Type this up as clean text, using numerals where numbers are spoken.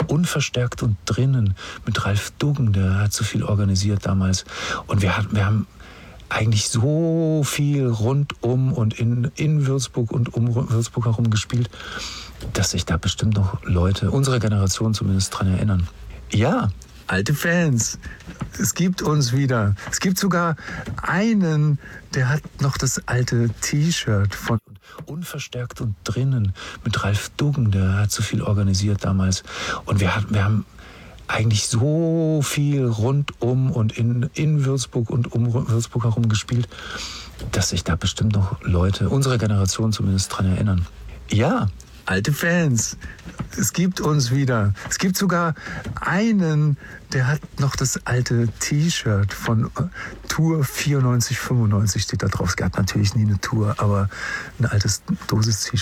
unverstärkt und drinnen mit Ralf Duggen, der hat so viel organisiert damals. Und wir haben eigentlich so viel rundum und in Würzburg und um Würzburg herum gespielt, dass sich da bestimmt noch Leute, unsere Generation zumindest, dran erinnern. Ja, alte Fans. Es gibt uns wieder. Es gibt sogar einen, der hat noch das alte T-Shirt von unverstärkt und drinnen mit Ralf Duggen, der hat so viel organisiert damals. Und wir haben eigentlich so viel rundum und in Würzburg und um Würzburg herum gespielt, dass sich da bestimmt noch Leute, unsere Generation zumindest, dran erinnern. Ja, alte Fans. Es gibt uns wieder. Es gibt sogar einen, der hat noch das alte T-Shirt von Tour 94, 95 steht da drauf. Es gab natürlich nie eine Tour, aber ein altes Dosis-T-Shirt.